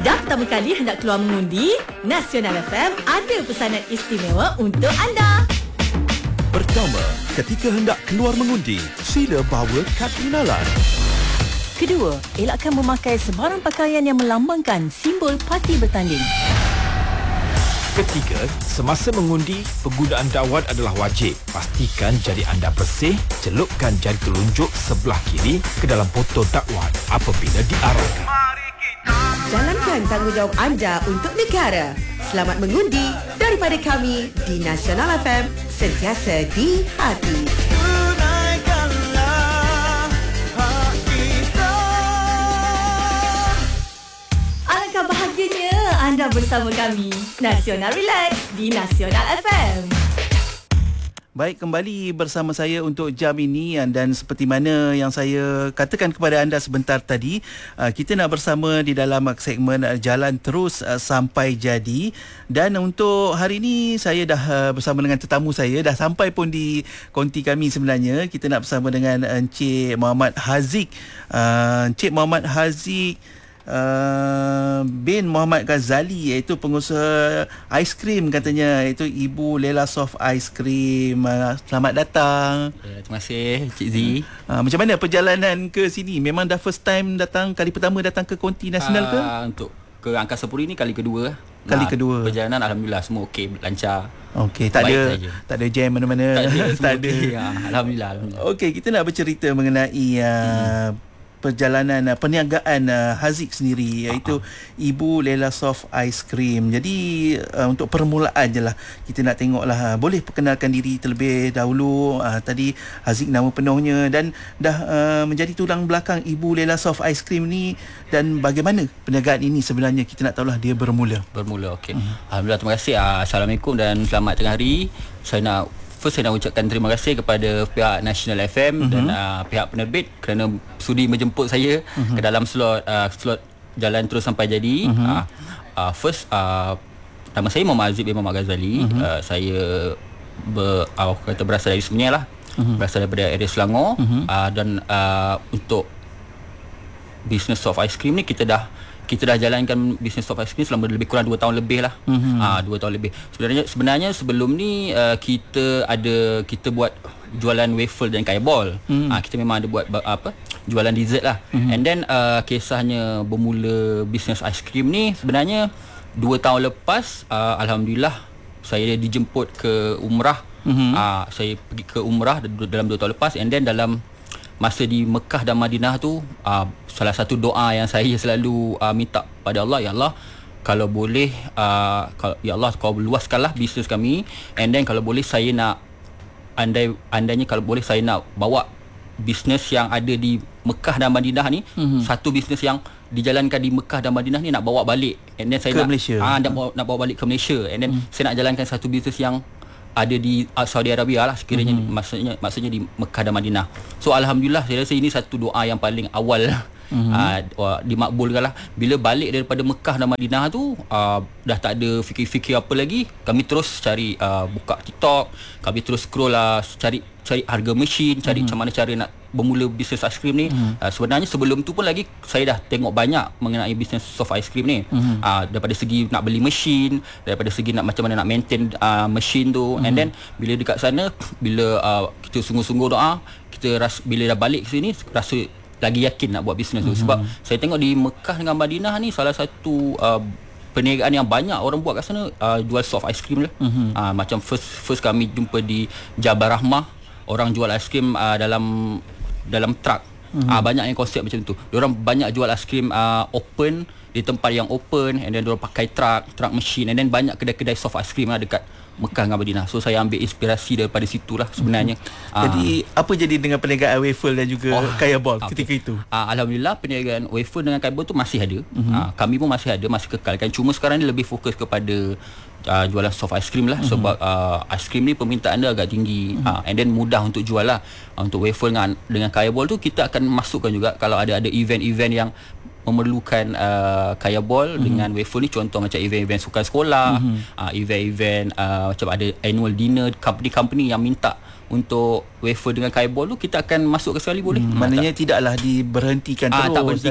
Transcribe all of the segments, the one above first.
Dah pertama kali hendak keluar mengundi? Nasional FM ada pesanan istimewa untuk anda. Pertama, ketika hendak keluar mengundi, sila bawa kad pengenalan. Kedua, elakkan memakai sebarang pakaian yang melambangkan simbol parti bertanding. Ketiga, semasa mengundi, penggunaan dawat adalah wajib. Pastikan jari anda bersih, celupkan jari telunjuk sebelah kiri ke dalam botol dakwat apabila diarahkan. Jalankan tanggungjawab anda untuk negara. Selamat mengundi daripada kami di Nasional FM, sentiasa di hati. Alangkah bahagianya anda bersama kami. Nasional Relax di Nasional FM. Baik, kembali bersama saya untuk jam ini dan seperti mana yang saya katakan kepada anda sebentar tadi, kita nak bersama di dalam segmen Jalan Terus Sampai Jadi. Dan untuk hari ini saya dah bersama dengan tetamu saya, dah sampai pun di konti kami sebenarnya. Kita nak bersama dengan Encik Muhammad Haziq. Encik Muhammad Haziq bin Muhammad Ghazali, iaitu pengusaha aiskrim katanya, iaitu Ibu Lela Soft Aiskrim. Selamat datang. Terima kasih Cik Z. Macam mana perjalanan ke sini? Memang dah first time datang, kali pertama datang ke konti nasional ke? Untuk ke Angkasa Puri ni kali kedua. Kedua. Perjalanan alhamdulillah semua okey, lancar. Okey, tak ada jam mana-mana. Tak ada. Alhamdulillah. Okey, kita nak bercerita mengenai perjalanan perniagaan Haziq sendiri, iaitu Ibu Lela Soft Aiskrim. Jadi untuk permulaan je lah, kita nak tengoklah, boleh perkenalkan diri terlebih dahulu. Tadi Haziq nama penuhnya dan dah menjadi tulang belakang Ibu Lela Soft Aiskrim ni, dan bagaimana perniagaan ini sebenarnya, kita nak tahulah dia bermula. Okey. Alhamdulillah, terima kasih. Assalamualaikum dan selamat tengah hari. Saya nak ucapkan terima kasih kepada pihak National FM dan pihak penerbit kerana sudi menjemput saya ke dalam slot Jalan Terus Sampai Jadi. First, nama saya Muhammad Haziq bin Muhammad Ghazali. Saya berasal dari Semenyih lah. Berasal daripada area Selangor. Dan untuk bisnes soft ice cream ni, kita dah jalankan bisnes soft ice cream selama lebih kurang 2 tahun lebih lah. 2 tahun lebih. Sebenarnya sebelum ni kita buat jualan waffle dan kaya ball. Kita memang ada buat jualan dessert lah. And then kisahnya bermula bisnes ice cream ni sebenarnya 2 tahun lepas. Alhamdulillah, saya dijemput ke umrah. Saya pergi ke umrah dalam 2 tahun lepas. And then dalam masa di Mekah dan Madinah tu, salah satu doa yang saya selalu minta pada Allah, ya Allah, kalau boleh, ya Allah, kau luaskanlah bisnes kami. And then kalau boleh saya nak, andainya kalau boleh saya nak bawa bisnes yang ada di Mekah dan Madinah ni, satu bisnes yang dijalankan di Mekah dan Madinah ni nak bawa balik. And then saya Malaysia. Nak bawa balik ke Malaysia. And then saya nak jalankan satu bisnes yang ada di Saudi Arabia lah sekiranya, maksudnya di Mekah dan Madinah. So alhamdulillah, saya rasa ini satu doa yang paling awal dimakbulkan lah. Bila balik daripada Mekah dan Madinah tu, dah tak ada fikir-fikir apa lagi. Kami terus cari, buka TikTok, kami terus scroll lah, cari harga mesin, cari macam mana cara nak bermula bisnes ice cream ni. Sebenarnya sebelum tu pun lagi saya dah tengok banyak mengenai bisnes soft ice cream ni. Daripada segi nak beli mesin, daripada segi nak macam mana nak maintain mesin tu. And then bila dekat sana, bila kita sungguh-sungguh doa, bila dah balik ke sini, rasa lagi yakin nak buat bisnes tu. Sebab saya tengok di Mekah dengan Madinah ni, salah satu perniagaan yang banyak orang buat kat sana, jual soft ice cream lah. Macam first kami jumpa di Jabal Rahmah, orang jual ice cream dalam truck. Banyak yang konsep macam tu. Diorang banyak jual ice cream open, di tempat yang open. And then diorang pakai truck machine. And then banyak kedai-kedai soft ice cream lah dekat Mekah dengan Madinah. So saya ambil inspirasi daripada situlah sebenarnya. Jadi apa jadi dengan perniagaan waffle dan juga kaya ball ketika itu? Alhamdulillah, perniagaan waffle dengan kaya ball tu masih ada. Kami pun masih kekalkan. Cuma sekarang ni lebih fokus kepada jualan soft ice cream lah. Sebab ice cream ni permintaan dia agak tinggi. And then mudah untuk jual lah. Untuk waffle dengan kaya ball tu, kita akan masukkan juga kalau ada event-event yang memerlukan kaya ball dengan waffle ni. Contoh macam event-event sukan sekolah, event-event macam ada annual dinner, company-company yang minta untuk wafer dengan kaya ball tu, kita akan masukkan sekali boleh. Maknanya tidaklah diberhentikan terus. Tak berhentikan.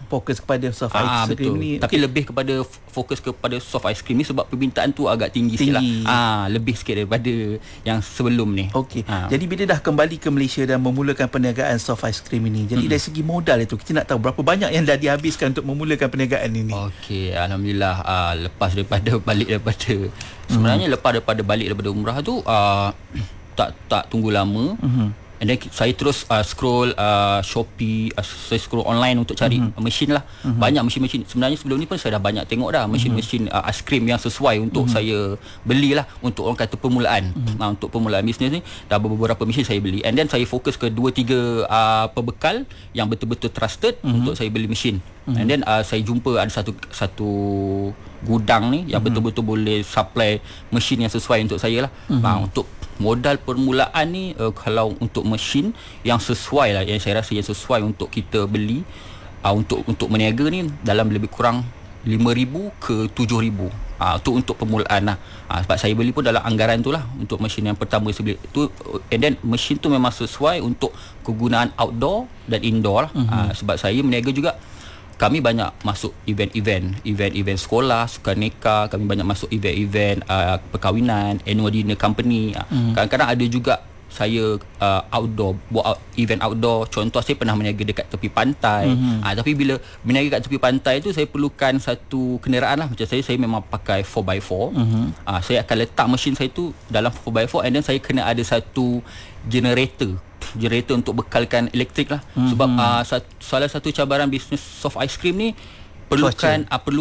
fokus kepada soft ice cream betul. ni. Tapi lebih kepada fokus kepada soft ice cream ni sebab permintaan tu agak tinggi sikit lah. Lebih sikit daripada yang sebelum ni. Okey. Jadi bila dah kembali ke Malaysia dan memulakan perniagaan soft ice cream ini, jadi dari segi modal itu kita nak tahu berapa banyak yang dah dihabiskan untuk memulakan perniagaan ini. Okey, alhamdulillah lepas daripada sebenarnya lepas daripada balik daripada umrah tu tak tunggu lama. And then saya terus scroll Shopee, saya scroll online untuk cari mesin lah. Banyak mesin-mesin. Sebenarnya sebelum ni pun saya dah banyak tengok dah mesin-mesin aiskrim yang sesuai untuk saya belilah untuk orang kata permulaan. Untuk permulaan bisnes ni dah beberapa mesin saya beli. And then saya fokus ke 2-3 pembekal yang betul-betul trusted untuk saya beli mesin. And then saya jumpa ada satu gudang ni yang betul-betul boleh supply mesin yang sesuai untuk saya lah. Untuk modal permulaan ni kalau untuk mesin yang sesuai lah, yang saya rasa yang sesuai untuk kita beli untuk meniaga ni dalam lebih kurang 5,000 ke 7,000 untuk permulaan lah. Sebab saya beli pun dalam anggaran tu lah untuk mesin yang pertama saya beli tu. And then mesin tu memang sesuai untuk kegunaan outdoor dan indoor lah. Sebab saya meniaga juga, kami banyak masuk event sekolah, sukan nikah, kami banyak masuk event perkahwinan, annual dinner company. Kadang-kadang ada juga saya buat event outdoor. Contoh saya pernah meniaga dekat tepi pantai. Tapi bila meniaga kat tepi pantai tu saya perlukan satu kenderaan lah. Macam saya memang pakai 4x4. Saya akan letak mesin saya tu dalam 4x4 and then saya kena ada satu generator untuk bekalkan elektrik lah. Sebab salah satu cabaran bisnes soft ice cream ni perlukan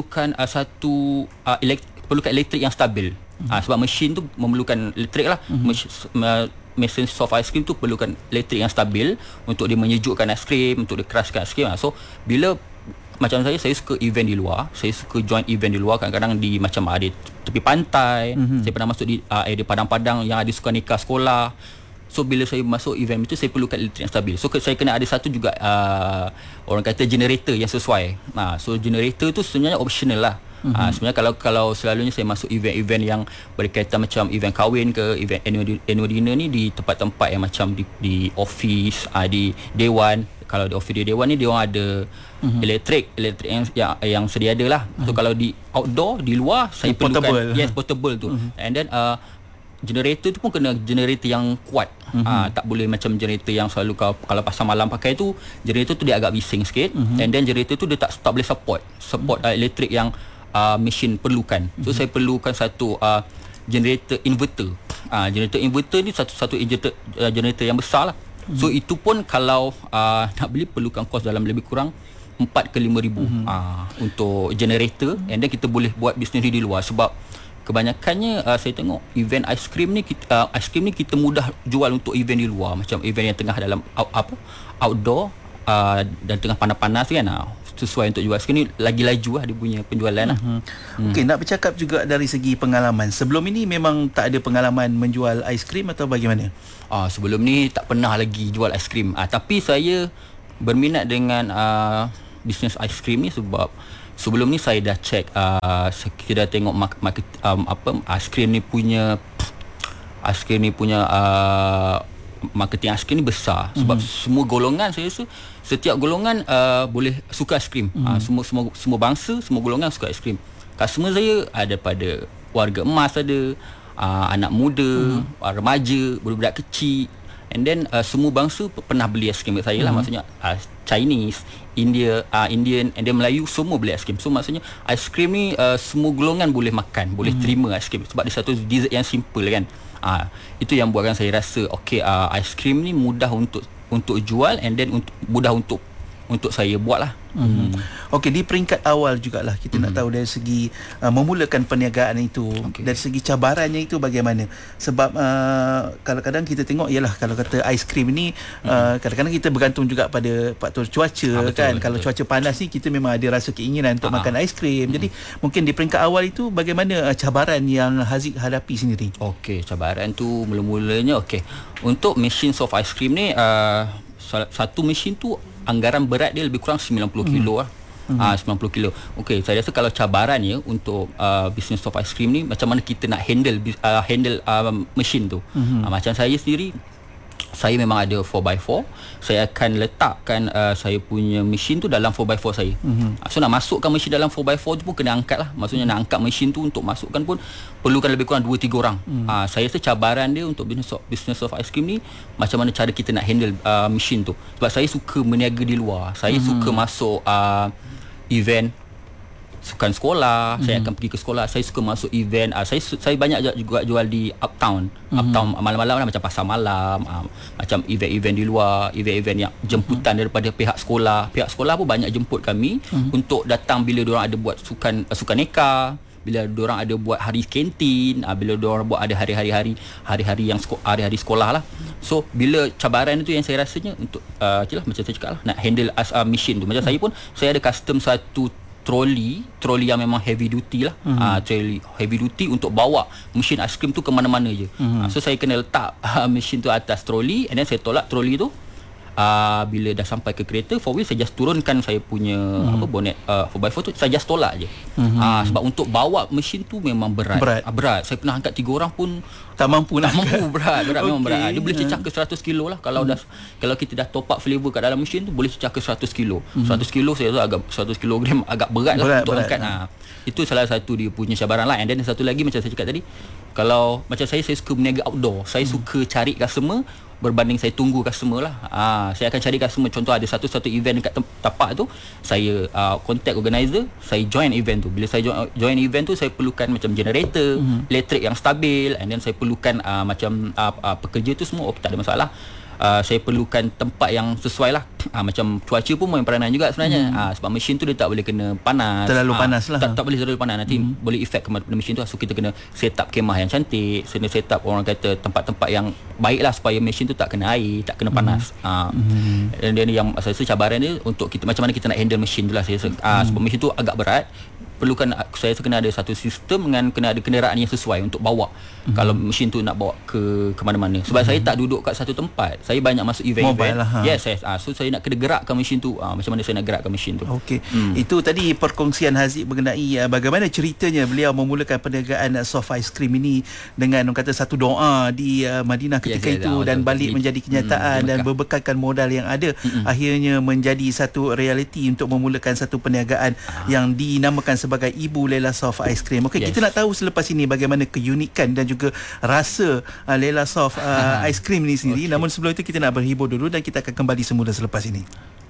elektrik yang stabil. Sebab mesin tu memerlukan elektrik lah. Mesin soft ice cream tu perlukan elektrik yang stabil untuk dia menyejukkan aiskrim, untuk dia keraskan aiskrim. So bila macam saya suka event di luar, saya suka join event di luar. Kadang-kadang di macam ada tepi pantai, saya pernah masuk di area padang-padang yang ada sukan nikah sekolah. So bila saya masuk event itu saya perlukan elektrik yang stabil. So saya kena ada satu juga orang kata generator yang sesuai. So generator tu sebenarnya optional lah. Sebenarnya kalau selalunya saya masuk event-event yang berkaitan macam event kahwin ke event annual dinner ni di tempat-tempat yang macam di office, di dewan. Kalau di office di dewan ni dia orang ada elektrik yang sedia ada lah. So kalau di outdoor di luar saya perlukan portable tu. And then generator tu pun kena generator yang kuat. Tak boleh macam generator yang selalu kalau pasal malam pakai tu, generator tu dia agak bising sikit. And then generator tu dia tak boleh support elektrik yang mesin perlukan. So saya perlukan satu generator inverter. Generator inverter ni satu generator yang besar lah. So itu pun kalau nak beli perlukan kos dalam lebih kurang 4 ke 5,000 untuk generator. And then kita boleh buat bisnes ni di luar. Sebab kebanyakannya saya tengok event aiskrim ni kita mudah jual untuk event di luar, macam event yang tengah dalam outdoor dan tengah panas-panas kan, sesuai untuk jual. Sekarang ni lagi laju lah dia punya penjualan lah. Okey, nak bercakap juga dari segi pengalaman. Sebelum ini memang tak ada pengalaman menjual aiskrim atau bagaimana? Sebelum ni tak pernah lagi jual aiskrim. Tapi saya berminat dengan bisnes aiskrim ni sebab sebelum ni saya dah check, kita dah tengok aiskrim ni punya marketing aiskrim ni besar. Sebab semua golongan, saya rasa setiap golongan boleh suka aiskrim. Semua bangsa, semua golongan suka aiskrim. Customer saya ada pada warga emas, ada anak muda, remaja, budak-budak kecil. And then semua bangsa pernah beli aiskrim kat saya lah. Maksudnya Chinese, Indian, and then Melayu, semua beli aiskrim. So maksudnya aiskrim ni semua golongan boleh makan, boleh terima aiskrim. Sebab dia satu dessert yang simple kan. Itu yang buatkan saya rasa aiskrim ni mudah untuk jual, and then mudah untuk saya buat lah. Okey, di peringkat awal jugalah kita nak tahu dari segi memulakan perniagaan itu, dari segi cabarannya itu bagaimana. Sebab kadang-kadang kita tengok ialah kalau kata aiskrim ni kadang-kadang kita bergantung juga pada faktor cuaca. Betul. Kalau cuaca panas ni kita memang ada rasa keinginan untuk makan aiskrim. Jadi mungkin di peringkat awal itu bagaimana cabaran yang Haziq hadapi sendiri? Okey, cabaran tu mula-mulanya untuk mesin soft aiskrim ni satu mesin tu anggaran berat dia lebih kurang 90 kilo lah. 90 kilo. Okey, saya rasa kalau cabarannya untuk bisnes soft ice cream ni, macam mana kita nak handle mesin tu. Macam saya sendiri saya memang ada 4x4. Saya akan letakkan saya punya mesin tu dalam 4x4 saya. So nak masukkan mesin dalam 4x4 tu pun kena angkat lah. Maksudnya nak angkat mesin tu untuk masukkan pun perlukan lebih kurang 2-3 orang. Saya rasa cabaran dia untuk business of ice cream ni, macam mana cara kita nak handle mesin tu. Sebab saya suka berniaga di luar. Saya suka masuk event sukan sekolah, saya akan pergi ke sekolah. Saya suka masuk event. Saya banyak juga jual di uptown. Uptown malam-malam lah, macam pasar malam, macam event-event di luar, event-event yang jemputan daripada pihak sekolah. Pihak sekolah pun banyak jemput kami untuk datang bila diorang ada buat sukan neka, bila diorang ada buat hari kantin, bila diorang buat ada hari-hari yang hari-hari sekolah lah. So bila cabaran itu yang saya rasanya untuk macam saya cakap lah, nak handle machine tu. Macam saya pun, saya ada custom satu troli yang memang heavy duty lah. Troli heavy duty untuk bawa mesin aiskrim tu ke mana-mana je. So saya kena letak mesin tu atas troli, and then saya tolak troli tu. Bila dah sampai ke kereta, for wheel saya just turunkan saya punya bonet 4x4 tu, saya just tolak je. Sebab untuk bawa mesin tu memang berat. Saya pernah angkat 3 orang pun tak mampu nak. Berat memang berat. Dia boleh cecah ke 100 kilo lah kalau kita dah top up flavor kat dalam mesin tu, boleh cecah ke 100 kilo. 100 kilo saya rasa 100 kilogram agak berat lah untuk angkat. Itu salah satu dia punya cabaran lah. And then satu lagi macam saya cakap tadi, kalau macam saya suka berniaga outdoor. Saya suka cari customer berbanding saya tunggu customer lah. Saya akan cari customer. Contoh ada satu event dekat tapak tu, saya contact organizer, saya join event tu. Bila saya join event tu, saya perlukan macam generator, elektrik yang stabil, and then saya perlukan macam pekerja tu semua tak ada masalah. Saya perlukan tempat yang sesuai lah. Macam cuaca pun main peranan juga sebenarnya. Sebab mesin tu dia tak boleh kena panas, terlalu panas lah. Tak boleh terlalu panas, nanti boleh efek kepada mesin tu. So kita kena set up kemah yang cantik, kena set up orang kata tempat-tempat yang baik lah, supaya mesin tu tak kena air, tak kena panas. Dan dia ni yang saya rasa cabaran dia untuk kita, macam mana kita nak handle mesin tu lah. Saya rasa sebab mesin tu agak berat, perlukan saya rasa kena ada satu sistem dengan kena ada kenderaan yang sesuai untuk bawa. Kalau mesin tu nak bawa ke mana-mana. Sebab saya tak duduk kat satu tempat. Saya banyak masuk event-event. Yes. So saya nak kena gerakkan mesin tu. Macam mana saya nak gerakkan mesin tu. Okey. Itu tadi perkongsian Haziq mengenai bagaimana ceritanya beliau memulakan perniagaan soft ice cream ini dengan orang kata satu doa di Madinah ketika itu dan balik menjadi kenyataan dan berbekalkan modal yang ada, akhirnya menjadi satu realiti untuk memulakan satu perniagaan yang dinamakan sebagai Ibu Lela Soft Ice Cream. Okey, kita nak tahu selepas ini bagaimana keunikan dan juga rasa Lela Soft Ice Cream ini sendiri. Namun sebelum itu kita nak berhibur dulu dan kita akan kembali semula selepas ini.